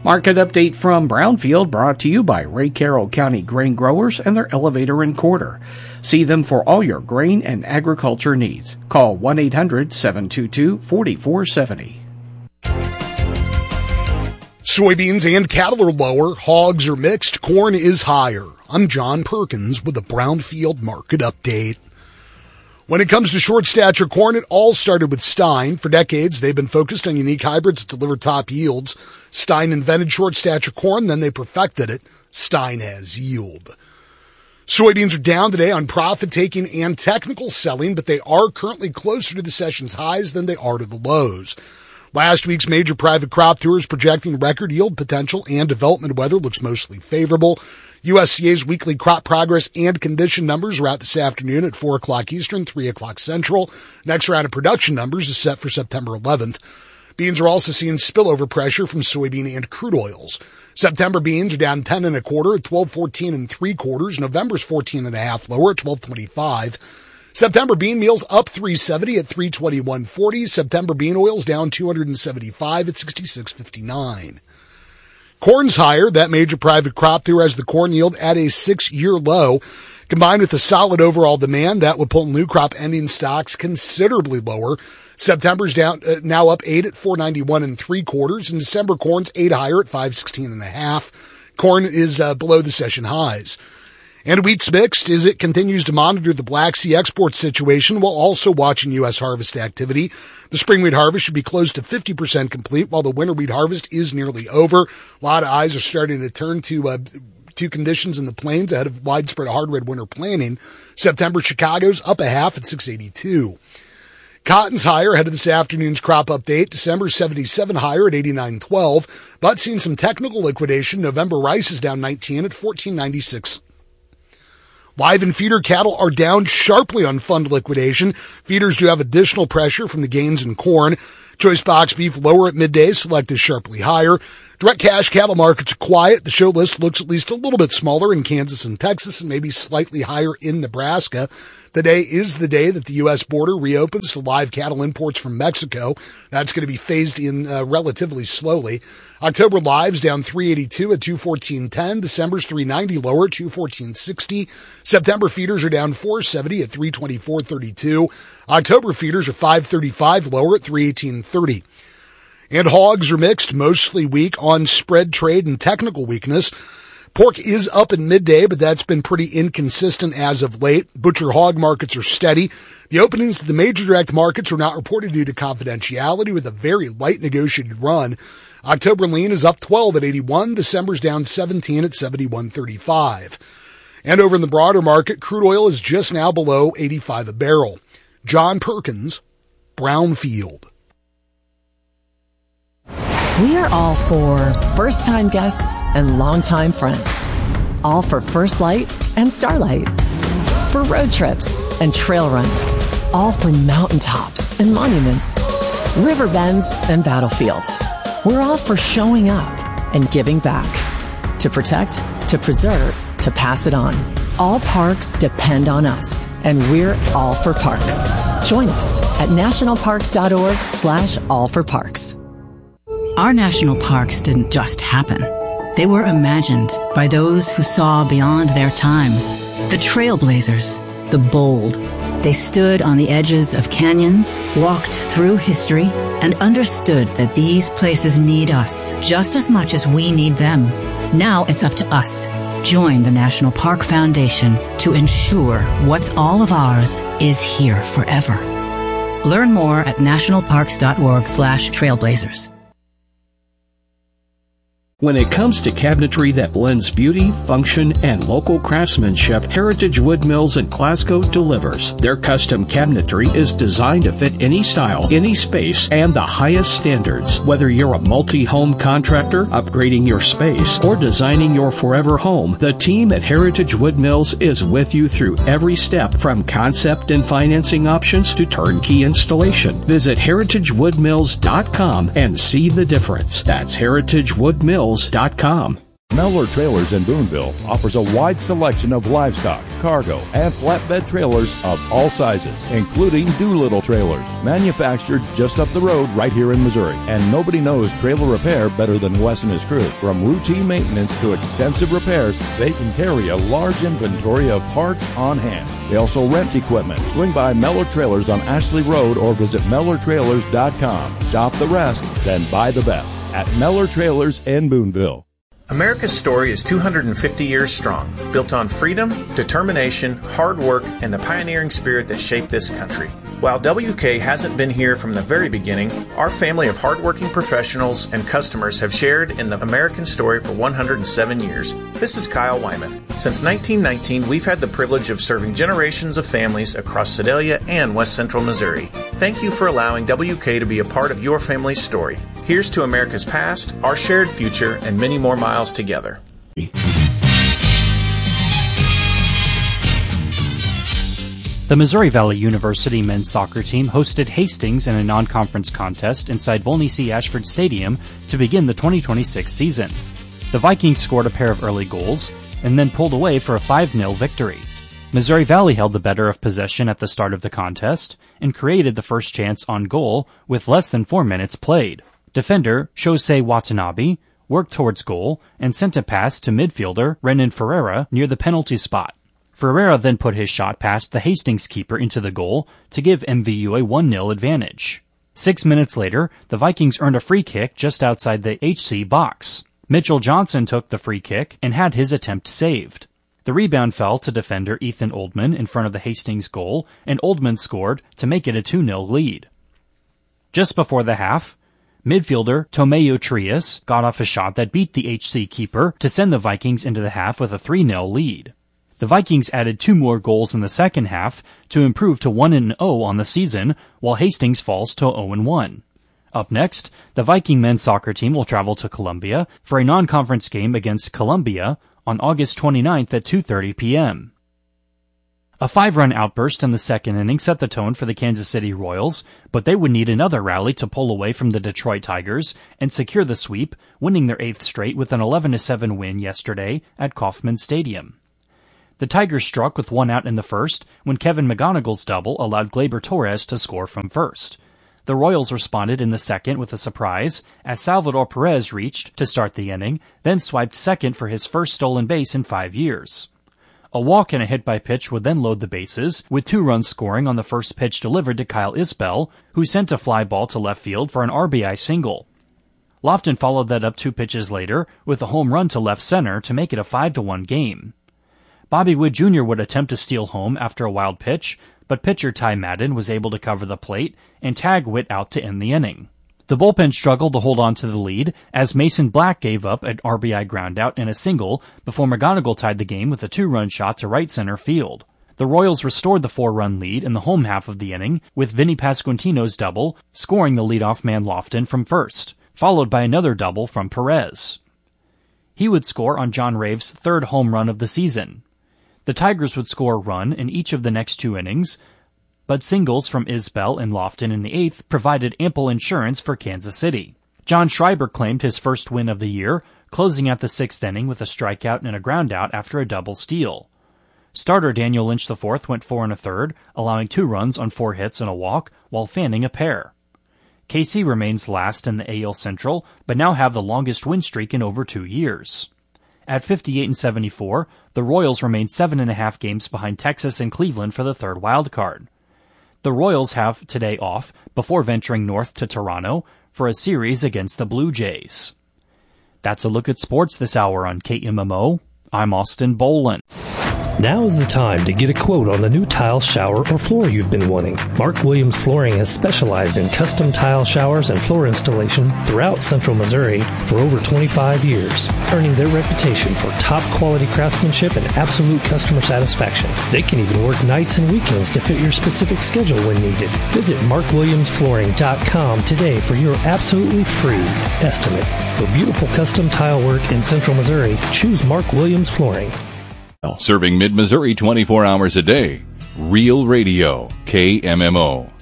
Market update from Brownfield brought to you by Ray Carroll County Grain Growers and their elevator and quarter. See them for all your grain and agriculture needs. Call 1-800-722-4470. Soybeans and cattle are lower, hogs are mixed, corn is higher. I'm John Perkins with the Brownfield Market Update. When it comes to short stature corn, it all started with Stein. For decades, they've been focused on unique hybrids that deliver top yields. Stein invented short stature corn, then they perfected it. Stein has yield. Soybeans are down today on profit-taking and technical selling, but they are currently closer to the session's highs than they are to the lows. Last week's major private crop tours projecting record yield potential and development weather looks mostly favorable. USDA's weekly crop progress and condition numbers are out this afternoon at 4 o'clock Eastern, 3 o'clock Central. Next round of production numbers is set for September 11th. Beans are also seeing spillover pressure from soybean and crude oils. September beans are down 10 1/4 at 12.14 3/4. November's 14 1/2 lower at 12.25. September bean meal's up 3.70 at 321.40. September bean oil's down 275 at 66.59. Corn's higher. That major private crop tour has the corn yield at a 6-year low. Combined with a solid overall demand, that would pull new crop ending stocks considerably lower. September's down now up 8 at 491 3/4, and December corn's 8 higher at 516 1/2. Corn is below the session highs. And wheat's mixed as it continues to monitor the Black Sea export situation while also watching U.S. harvest activity. The spring wheat harvest should be close to 50% complete, while the winter wheat harvest is nearly over. A lot of eyes are starting to turn to conditions in the plains ahead of widespread hard red winter planting. September Chicago's up 1/2 at 682. Cotton's higher ahead of this afternoon's crop update. December's 77 higher at 89.12, but seeing some technical liquidation. November rice is down 19 at 14.96. Live and feeder cattle are down sharply on fund liquidation. Feeders do have additional pressure from the gains in corn. Choice box beef lower at midday. Select is sharply higher. Direct cash cattle markets are quiet. The show list looks at least a little bit smaller in Kansas and Texas and maybe slightly higher in Nebraska. Today is the day that the U.S. border reopens to live cattle imports from Mexico. That's going to be phased in relatively slowly. October lives down 382 at 214.10. December's 390 lower at 214.60. September feeders are down 470 at 324.32. October feeders are 535 lower at 318.30. And hogs are mixed, mostly weak on spread trade and technical weakness. Pork is up at midday, but that's been pretty inconsistent as of late. Butcher hog markets are steady. The openings to the major direct markets are not reported due to confidentiality, with a very light negotiated run. October lean is up 12 at 81. December's down 17 at 71.35. And over in the broader market, crude oil is just now below 85 a barrel. John Perkins, Brownfield. We are all for first-time guests and longtime friends. All for First Light and Starlight. For road trips and trail runs. All for mountaintops and monuments. River bends and battlefields. We're all for showing up and giving back. To protect, to preserve, to pass it on. All parks depend on us, and we're all for parks. Join us at nationalparks.org/allforparks. Our national parks didn't just happen. They were imagined by those who saw beyond their time. The trailblazers, the bold. They stood on the edges of canyons, walked through history, and understood that these places need us just as much as we need them. Now it's up to us. Join the National Park Foundation to ensure what's all of ours is here forever. Learn more at nationalparks.org/trailblazers. When it comes to cabinetry that blends beauty, function, and local craftsmanship, Heritage Wood Mills in Glasgow delivers. Their custom cabinetry is designed to fit any style, any space, and the highest standards. Whether you're a multi-home contractor, upgrading your space, or designing your forever home, the team at Heritage Wood Mills is with you through every step, from concept and financing options to turnkey installation. Visit heritagewoodmills.com and see the difference. That's heritagewoodmills.com. Mellor Trailers in Boonville offers a wide selection of livestock, cargo, and flatbed trailers of all sizes, including Doolittle trailers, manufactured just up the road right here in Missouri. And nobody knows trailer repair better than Wes and his crew. From routine maintenance to extensive repairs, they can carry a large inventory of parts on hand. They also rent equipment. Swing by Mellor Trailers on Ashley Road or visit MellorTrailers.com. Shop the rest, then buy the best at Mellor Trailers in Boonville. America's story is 250 years strong, built on freedom, determination, hard work, and the pioneering spirit that shaped this country. While WK hasn't been here from the very beginning, our family of hardworking professionals and customers have shared in the American story for 107 years. This is Kyle Wymuth. Since 1919, we've had the privilege of serving generations of families across Sedalia and West Central Missouri. Thank you for allowing WK to be a part of your family's story. Here's to America's past, our shared future, and many more miles together. The Missouri Valley University men's soccer team hosted Hastings in a non-conference contest inside Volney C. Ashford Stadium to begin the 2026 season. The Vikings scored a pair of early goals and then pulled away for a 5-0 victory. Missouri Valley held the better of possession at the start of the contest and created the first chance on goal with less than 4 minutes played. Defender Shosei Watanabe worked towards goal and sent a pass to midfielder Renan Ferreira near the penalty spot. Ferreira then put his shot past the Hastings keeper into the goal to give MVU a 1-0 advantage. 6 minutes later, the Vikings earned a free kick just outside the HC box. Mitchell Johnson took the free kick and had his attempt saved. The rebound fell to defender Ethan Oldman in front of the Hastings goal, and Oldman scored to make it a 2-0 lead. Just before the half, midfielder Tomeo Trias got off a shot that beat the HC keeper to send the Vikings into the half with a 3-0 lead. The Vikings added 2 more goals in the second half to improve to 1-0 on the season, while Hastings falls to 0-1. Up next, the Viking men's soccer team will travel to Columbia for a non-conference game against Columbia on August 29th at 2:30 p.m. A 5-run outburst in the second inning set the tone for the Kansas City Royals, but they would need another rally to pull away from the Detroit Tigers and secure the sweep, winning their 8th straight with an 11-7 win yesterday at Kauffman Stadium. The Tigers struck with 1 out in the first when Kevin McGonigal's double allowed Gleyber Torres to score from first. The Royals responded in the second with a surprise as Salvador Perez reached to start the inning, then swiped second for his first stolen base in 5 years. A walk and a hit by pitch would then load the bases, with 2 runs scoring on the first pitch delivered to Kyle Isbell, who sent a fly ball to left field for an RBI single. Lofton followed that up 2 pitches later with a home run to left center to make it a 5-1 game. Bobby Wood Jr. would attempt to steal home after a wild pitch, but pitcher Ty Madden was able to cover the plate and tag Witt out to end the inning. The bullpen struggled to hold on to the lead as Mason Black gave up an RBI groundout and a single before McGonigal tied the game with a 2-run shot to right center field. The Royals restored the 4-run lead in the home half of the inning with Vinny Pasquantino's double, scoring the leadoff man Lofton from first, followed by another double from Perez. He would score on John Rave's 3rd home run of the season. The Tigers would score a run in each of the next 2 innings, but singles from Isbell and Lofton in the 8th provided ample insurance for Kansas City. John Schreiber claimed his first win of the year, closing out the 6th inning with a strikeout and a groundout after a double steal. Starter Daniel Lynch IV went 4 1/3, allowing 2 runs on 4 hits and a walk, while fanning a pair. KC remains last in the AL Central, but now have the longest win streak in over 2 years. At 58-74, the Royals remain 7.5 games behind Texas and Cleveland for the 3rd wild card. The Royals have today off before venturing north to Toronto for a series against the Blue Jays. That's a look at sports this hour on KMMO. I'm Austin Bolin. Now is the time to get a quote on the new tile, shower, or floor you've been wanting. Mark Williams Flooring has specialized in custom tile showers and floor installation throughout Central Missouri for over 25 years, earning their reputation for top-quality craftsmanship and absolute customer satisfaction. They can even work nights and weekends to fit your specific schedule when needed. Visit markwilliamsflooring.com today for your absolutely free estimate. For beautiful custom tile work in Central Missouri, choose Mark Williams Flooring. Serving Mid-Missouri 24 hours a day. Real Radio, KMMO.